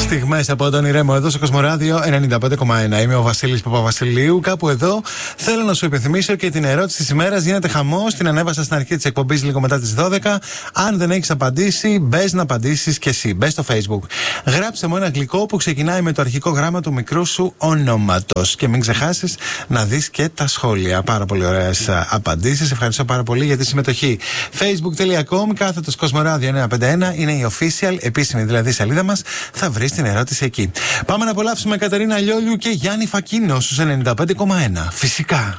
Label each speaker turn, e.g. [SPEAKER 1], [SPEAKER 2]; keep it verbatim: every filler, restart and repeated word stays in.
[SPEAKER 1] Στιγμές από τον Ηρέμο εδώ στο Κοσμοράδιο ενενήντα πέντε κόμμα ένα. Είμαι ο Βασίλης Παπαβασιλείου. Κάπου εδώ θέλω να σου υπενθυμίσω και την ερώτηση της ημέρας. Γίνεται χαμός. Την ανέβασα στην αρχή της εκπομπής λίγο μετά τις δώδεκα. Αν δεν έχεις απαντήσει, μπες να απαντήσεις και εσύ. Μπες στο Facebook. Γράψε μου ένα γλυκό που ξεκινάει με το αρχικό γράμμα του μικρού σου ονόματος. Και μην ξεχάσεις να δεις και τα σχόλια. Πάρα πολύ ωραίες απαντήσεις. Ευχαριστώ πάρα πολύ για τη συμμετοχή. facebook τελεία com κάθετος Κοσμοράδιο εννιακόσια πενήντα ένα είναι η official, επίσημη δηλαδή σελίδα μας. Θα βρεις την ερώτηση εκεί. Πάμε να απολαύσουμε Κατερίνα Λιόλιου και Γιάννη Φακίνο στους ενενήντα πέντε κόμμα ένα. Φυσικά.